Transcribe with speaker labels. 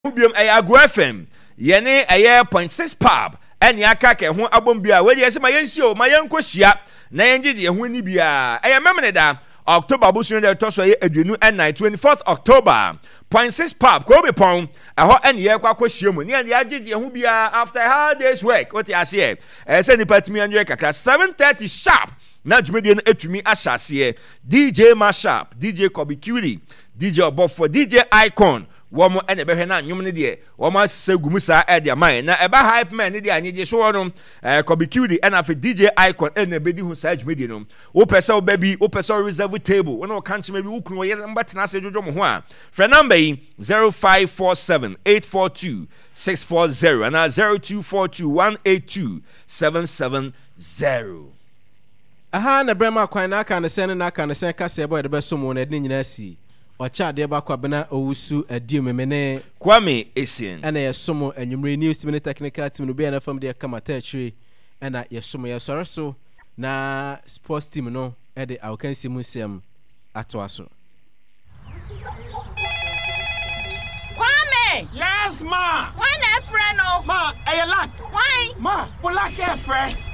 Speaker 1: Mubium Ayago FM, Yene Ayer 0.6 pub, and Yakaka, who Abombia, where yes, my ensure, my uncle Shia, Nayanji, and Winnibia. I am Memeda, October Bushman, the Tosway, Edunu, and night 24th October. 0.6 pub, Kobe Pong, a hot and Yakako Shimu, near the Ajiji, and Hubia after a hard day's work. What I say, as any part me and Yaka, 7:30 sharp. Nudge median to me Ashasie, DJ Mashup, DJ Kobe Cutie, DJ Obofo, DJ Icon. One more and a better than human idea. One must say Gumusa at their mind. Now, about hype man, I need you show them. Could be cutie and after DJ Icon and the baby who says medium. Open so baby, open so reserve table. One more country maybe who can wait and but I say Jomo. For number 0547 842 640 and 0242 182 770.
Speaker 2: Aha na Brema Kwana can send and I can send Casabo the best someone at Ninasi. Ocha de Bakwabana Owusu Adim Mene
Speaker 1: Kwame Essien
Speaker 2: and a sumo and you news to technical team to be an from their Kamaterchi and at your sumo so na sports team no at the Alkensi Museum at Waso.
Speaker 3: Kwame!
Speaker 4: Yes, ma!
Speaker 3: Why not friend?
Speaker 4: Ma, I lack.
Speaker 3: Why?
Speaker 4: Ma, what lack friend?